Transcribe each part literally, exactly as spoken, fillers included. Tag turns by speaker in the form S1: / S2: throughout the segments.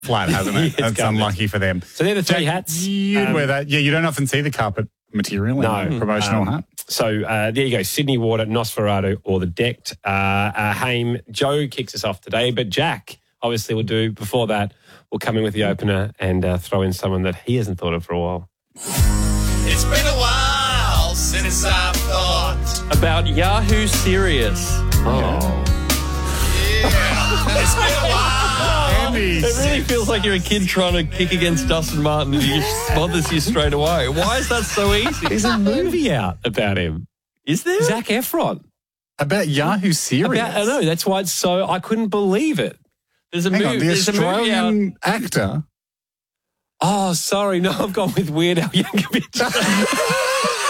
S1: flat, hasn't it?
S2: Yeah,
S1: That's unlucky for them.
S2: So they're the three
S1: Jack,
S2: hats.
S1: You'd
S2: Um,
S1: wear that. Yeah, you don't often see the carpet material in
S2: No.
S1: a promotional
S2: Um,
S1: hat.
S2: So uh, there you go, Sydney Water, Nosferatu or the Decked. Uh, uh, Haim, Joe kicks us off today, but Jack obviously will do, before that, we'll come in with the opener and uh, throw in someone that he hasn't thought of for a while.
S3: It's been a while since I've thought.
S4: About Yahoo Serious.
S2: Oh.
S3: Yeah, it's been a while.
S1: Andy,
S4: It really feels like you're a kid trying to kick against Dustin Martin and he just smothers you straight away. Why is that so easy?
S2: There's a movie out about him.
S4: Is there?
S2: Zac Efron.
S1: about Yahoo Serious.
S2: About, I know, that's why it's so, I couldn't believe it.
S4: There's a,
S1: Hang
S4: mov-
S1: on, the
S4: there's a movie out.
S1: Australian actor.
S2: Oh, sorry, no, I've gone with Weird Al Yankovic.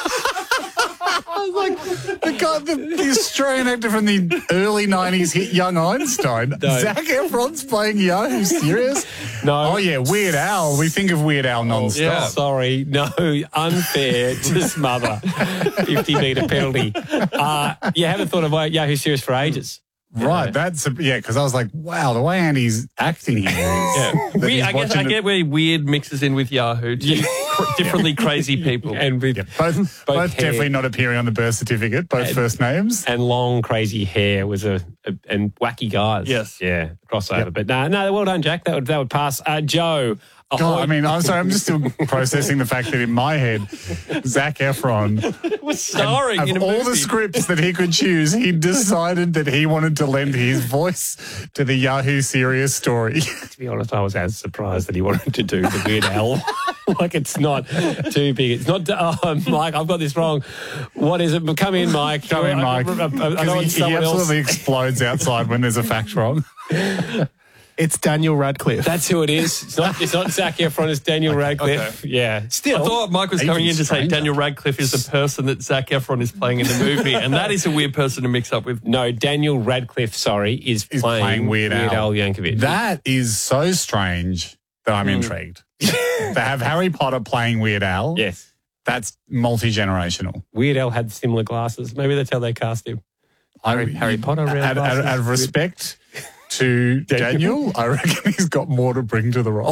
S1: I was like, the guy, the, the Australian actor from the early nineties hit Young Einstein.
S2: No.
S1: Zac Efron's playing Yahoo Serious?
S2: No.
S1: Oh, yeah, Weird Al. We think of Weird Al non-stop.
S4: yeah.
S2: Sorry, no, unfair to smother. fifty metre penalty. Uh, you haven't thought of Yahoo Serious for ages.
S1: Right, that's, a, yeah, because I was like, wow, the way Andy's acting here is.
S4: Yeah.
S1: that
S4: We,
S1: he's
S4: I guess
S1: watching
S4: I
S1: it-
S4: get where weird mixes in with Yahoo. Two cr- differently crazy people.
S2: And with
S1: Yeah, both both,
S2: hair.
S1: definitely not appearing on the birth certificate, both
S2: And-
S1: first names.
S2: and long crazy hair was a, a and wacky guys.
S4: Yes.
S2: Yeah, crossover. But no, no, well done, Jack. That would that would pass. Uh, Joe.
S1: God,
S2: ahoy.
S1: I mean, I'm sorry, I'm just still processing the fact that in my head, Zac Efron,
S4: was starring
S1: of
S4: in a
S1: all
S4: movie.
S1: the scripts that he could choose, he decided that he wanted to lend his voice to the Yahoo Serious story.
S2: To be honest, I was as surprised that he wanted to do the Weird Al. Like, it's not too big. It's not, oh, Mike, I've got this wrong. What is it? Come in, Mike.
S1: Come in, Mike.
S2: I, I, I, I know
S1: Because
S2: it's
S1: he, he
S2: someone else.
S1: absolutely explodes outside when there's a fact wrong.
S5: It's Daniel Radcliffe.
S2: That's who it is. It's not, it's not Zac Efron, it's Daniel Radcliffe. Yeah. Still.
S4: I thought Mike was
S1: Even
S4: coming in to say
S1: stranger.
S4: Daniel Radcliffe is the person that Zac Efron is playing in the movie, and that is a weird person to mix up with.
S2: No, Daniel Radcliffe, sorry, is,
S1: Is
S2: playing,
S1: playing Weird Al.
S2: Al Yankovic.
S1: That is so strange that I'm
S2: Hmm.
S1: intrigued. To have Harry Potter playing Weird Al,
S2: Yes.
S1: that's multi-generational.
S2: Weird Al had similar glasses. Maybe that's how they cast him.
S1: Harry,
S2: Harry Potter round
S1: Out, out,
S2: glasses.
S1: out of respect to Daniel, I reckon he's got more to bring to the role.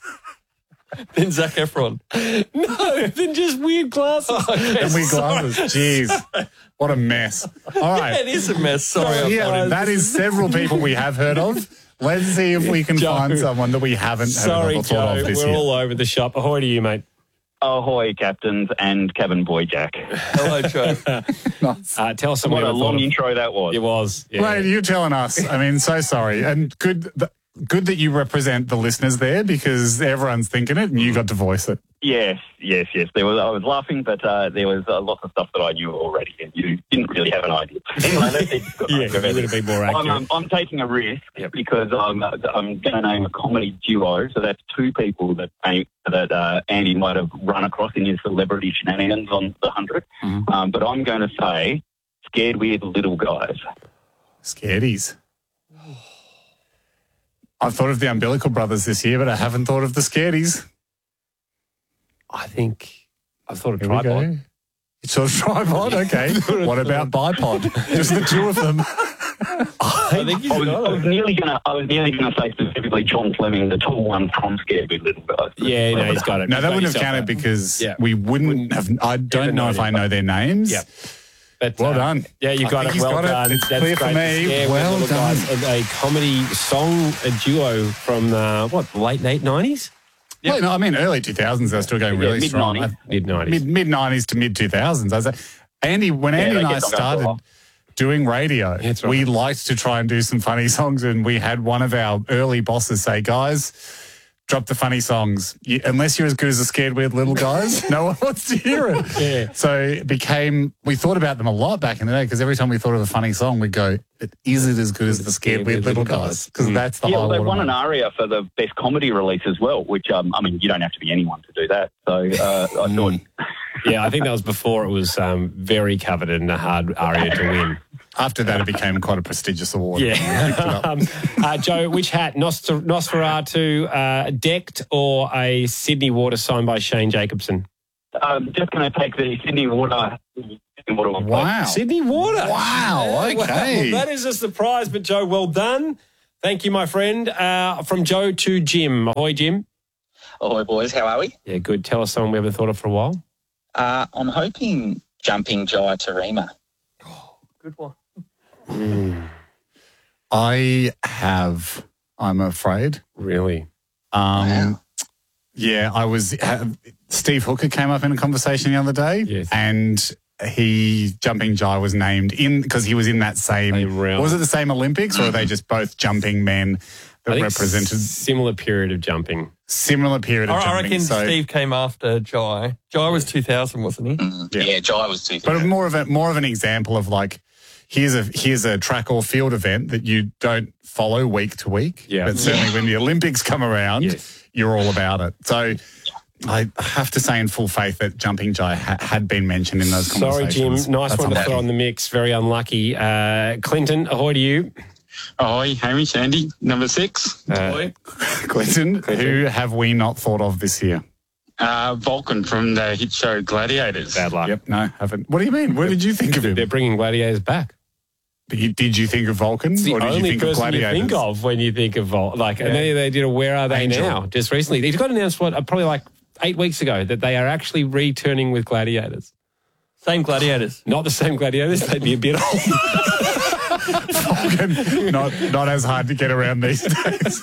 S4: Then Zac Efron.
S2: No, than just weird glasses.
S1: And we glasses. Jeez, what a mess. All
S4: Yeah,
S1: right.
S4: it is a mess. Sorry, I
S1: Yeah,
S4: thought
S1: that is several people we have heard of. Let's see if we can
S2: Joe.
S1: find someone that we haven't
S2: Sorry,
S1: heard of or thought
S2: Joe.
S1: of this
S2: We're
S1: year.
S2: all over the shop. Ahoy to you, mate.
S6: Ahoy, captains and cabin boy Jack.
S4: Hello, Joe.
S1: Nice.
S2: Uh, tell us
S6: What
S2: something.
S6: a long intro that was.
S2: It was. Yeah.
S1: Right, you're telling us. I mean, so sorry. And good, th- good that you represent the listeners there because everyone's thinking it and you got to voice it.
S6: Yes, yes, yes. There was. I was laughing, but uh, there was uh, lots of stuff that I knew already, and you didn't really have an idea. Anyway, let's just go
S2: Yeah,
S6: on.
S2: you would have been more
S6: I'm,
S2: accurate.
S6: um, I'm taking a risk because I'm uh, I'm going to name a comedy duo. So that's two people that that uh, Andy might have run across in his celebrity shenanigans on the hundred.
S2: Mm-hmm.
S6: Um, but I'm going to say Scared Weird Little Guys.
S1: Scaredies. I've thought of the Umbilical Brothers this year, but I haven't thought of the Scaredies.
S2: I think I've thought of
S1: Here we
S2: tripod.
S1: go. It's a tripod, okay. What about bipod? Just the two of them.
S4: I think he's
S6: I was,
S4: got
S6: I was
S4: it.
S6: nearly going to. I was nearly going to say specifically John Fleming, the tall one from Scared Weird Little Guys.
S2: Yeah, no, he's got it.
S1: No,
S2: You've
S1: that
S2: got
S1: wouldn't have
S2: yourself
S1: counted
S2: out.
S1: because
S2: Yeah.
S1: we wouldn't have. I don't know if I know their names.
S2: Yep. But,
S1: Well
S2: uh,
S1: done.
S2: Yeah, you
S1: I
S2: got
S1: think
S2: it.
S1: he's
S2: Well
S1: got it.
S2: done.
S1: It's
S2: That's
S1: clear for
S2: great.
S1: me.
S2: Yeah,
S1: Well
S2: Little
S1: done.
S2: Guys, a, a comedy song, a duo from uh, what, late late nineties,
S1: Well, no, I mean, early two thousands, they're still going really
S6: mid
S1: strong.
S6: nineties.
S2: mid nineties.
S1: Mid mid nineties to mid two thousands. I was like, Andy, when Andy
S6: they
S1: and I
S6: kept on going for a
S1: started
S6: while.
S1: doing radio,
S2: That's right.
S1: we liked to try and do some funny songs, and we had one of our early bosses say, "Guys, drop the funny songs. You, unless you're as good as the Scared Weird Little Guys, no one wants to hear it."
S2: Yeah.
S1: So it became, we thought about them a lot back in the day because every time we thought of a funny song, we'd go, "Is it as good as the Scared Weird Little Guys?" Because that's the
S6: Yeah,
S1: whole.
S6: well, they won an
S1: watermark.
S6: ARIA for the best comedy release as well, which, um, I mean, you don't have to be anyone to do that. So uh, I
S1: Mm.
S6: thought,
S2: Yeah, I think that was before it was um, very coveted and a hard aria to win.
S1: After that, it became quite a prestigious award.
S2: Yeah. um, uh, Joe, which hat? Nosfer- Nosferatu, uh, decked or a Sydney Water signed by Shane Jacobson?
S6: I'm just going to take the Sydney Water. Sydney Water one.
S1: Wow.
S2: Sydney Water.
S1: Wow, okay.
S2: Well, that is a surprise, but Joe, well done. Thank you, my friend. Uh, from Joe to Jim. Ahoy, Jim.
S7: Ahoy, boys. How are we?
S2: Yeah, good. Tell us someone we haven't thought of for a while.
S7: Uh, I'm hoping Jumping Jai Tarima.
S4: Good one.
S2: Mm,
S1: I have, I'm afraid.
S2: really?
S1: Um,
S7: Wow.
S1: Yeah, I was. Uh, Steve Hooker came up in a conversation the other day,
S2: Yes.
S1: and he Jumping Jai was named in because he was in that same.
S2: Same realm.
S1: Was it the same Olympics, or are they just both jumping men that
S2: I think
S1: represented
S2: similar period of jumping.
S1: similar period of
S4: I, I
S1: jumping?
S4: reckon
S1: so,
S4: Steve came after Jai. Jai was two thousand, wasn't he?
S7: Mm,
S1: Yeah.
S7: yeah. Jai was too.
S1: but more of a more of an example of like. Here's a here's a track or field event that you don't follow week to week.
S2: Yeah.
S1: But certainly when the Olympics come around,
S2: Yes.
S1: you're all about it. So I have to say in full faith that Jumping Jai ha- had been mentioned in those
S2: Sorry, Jim.
S1: conversations.
S2: Nice
S1: That's
S2: one to
S1: unlucky.
S2: throw in the mix. Very unlucky. Uh, Clinton, ahoy to you.
S8: Ahoy, Hamish, Andy, number six.
S2: Uh,
S1: Clinton, who have we not thought of this year?
S8: Uh, Vulcan from the hit show Gladiators.
S2: bad luck.
S1: Yep, no, haven't. What do you mean? Where did you think of him?
S2: They're bringing Gladiators back.
S1: But you- Did you think of Vulcan,
S2: It's the
S1: or did you
S2: only
S1: think of
S2: person you
S1: Gladiators?
S2: think of when you think of Vol. Like, and then they did a Where Are They
S1: Angel.
S2: Now just recently. They got announced what uh, probably like eight weeks ago that they are actually returning with Gladiators.
S4: Same Gladiators.
S2: Not the same Gladiators. They'd be a bit old.
S1: Vulcan, not not as hard to get around these days.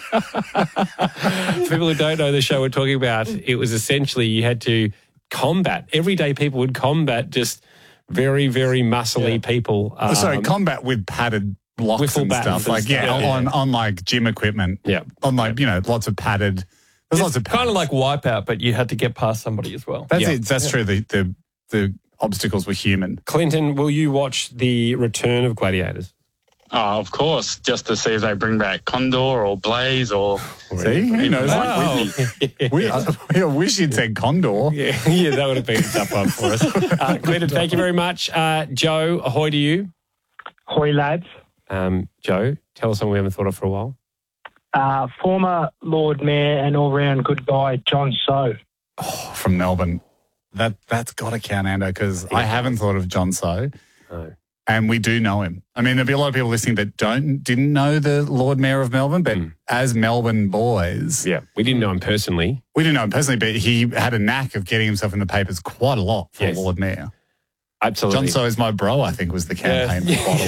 S2: For people who don't know the show we're talking about, it was essentially you had to combat. Everyday people would combat just very, very muscly people. Um,
S1: Sorry, combat with padded blocks
S2: Wiffle
S1: and
S2: bats
S1: stuff.
S2: and
S1: Like, yeah,
S2: stuff, yeah.
S1: on, on like gym equipment.
S2: Yeah.
S1: On like, you know, lots of padded. There's lots of
S4: Kind of
S1: padded.
S4: like Wipeout, but you had to get past somebody as well.
S1: That's
S2: Yeah.
S1: it. That's true. The, the, the obstacles were human.
S2: Clinton, will you watch the return of Gladiators?
S8: Oh, of course, just to see if they bring back Condor or Blaze or...
S1: See? Who knows?
S2: Wow.
S1: We, I, I wish you'd said Condor.
S2: Yeah, yeah, that would have been a tough one for us. Uh, Clinton, thank you very much. Uh, Joe, ahoy to you.
S9: Hoi, lads.
S2: Um, Joe, tell us something we haven't thought of for a while.
S9: Uh, former Lord Mayor and all-round good guy, John Soe.
S1: From Melbourne. That, that's got to count, Ando, because I haven't thought of John Soe.
S2: No.
S1: And we do know him. I mean, there'll be a lot of people listening that don't didn't know the Lord Mayor of Melbourne, but
S2: Mm.
S1: as Melbourne boys,
S2: Yeah, we didn't know him personally.
S1: we didn't know him personally, but he had a knack of getting himself in the papers quite a lot for
S2: Yes.
S1: Lord Mayor.
S2: Absolutely.
S1: John Soe is my bro, I think, was the campaign for quite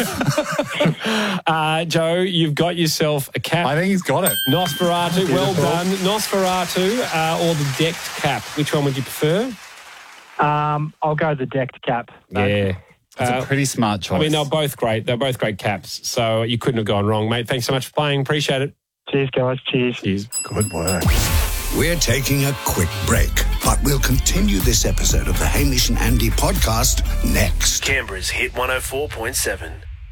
S1: a while.
S2: Uh, Joe, you've got yourself a cap.
S1: I think he's got it.
S2: Nosferatu, well done. Nosferatu uh, or the decked cap. Which one would you prefer?
S9: Um, I'll go the decked cap.
S2: Yeah.
S1: It's
S2: Uh,
S1: a pretty smart choice.
S2: I mean, they're both great. They're both great caps. So you couldn't have gone wrong, mate. Thanks so much for playing. Appreciate it.
S9: Cheers, guys. Cheers.
S2: Cheers.
S1: Good work.
S10: We're taking a quick break, but we'll continue this episode of the Hamish and Andy podcast next.
S11: Canberra's Hit one oh four point seven.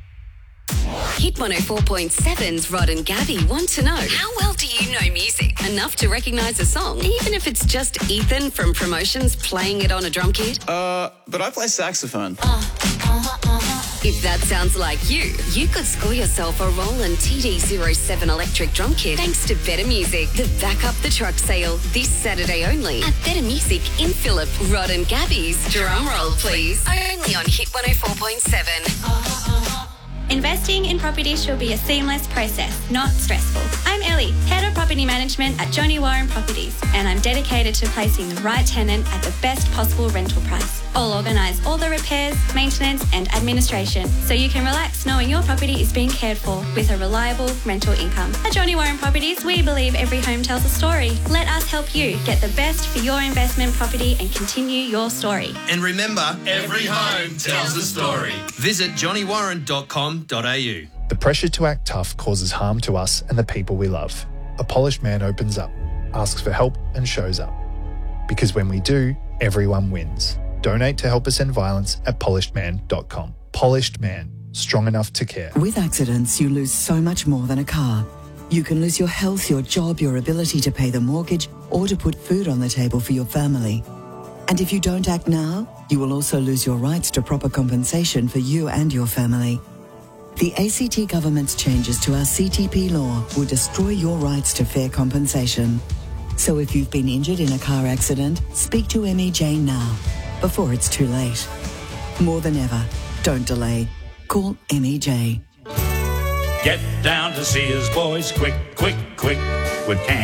S12: Hit one oh four point seven's Rod and Gabby want to know, how well do you know music? Enough to recognise a song, even if it's just Ethan from Promotions playing it on a drum kit?
S13: Uh, but I play saxophone.
S12: If that sounds like you, you could score yourself a Roland T D zero seven electric drum kit thanks to Better Music. The Back Up the Truck sale this Saturday only at Better Music in Phillip. Rod and Gabby's drum roll, please. Only on Hit one oh four point seven.
S14: Investing in property should be a seamless process, not stressful. I'm Ellie, Head of Property Management at Johnny Warren Properties, and I'm dedicated to placing the right tenant at the best possible rental price. I'll organise all the repairs, maintenance and administration so you can relax knowing your property is being cared for with a reliable rental income. At Johnny Warren Properties, we believe every home tells a story. Let us help you get the best for your investment property and continue your story.
S3: And remember, every home tells a story. Visit johnny warren dot com dot a u.
S15: The pressure to act tough causes harm to us and the people we love. A polished man opens up, asks for help and shows up. Because when we do, everyone wins. Donate to Help Us End Violence at polished man dot com. Polished Man, strong enough to care.
S16: With accidents, you lose so much more than a car. You can lose your health, your job, your ability to pay the mortgage, or to put food on the table for your family. And if you don't act now, you will also lose your rights to proper compensation for you and your family. The A C T government's changes to our C T P law will destroy your rights to fair compensation. So if you've been injured in a car accident, speak to M E J now, before it's too late. More than ever, don't delay. Call M E J.
S17: Get down to see his boys quick, quick, quick with Cam.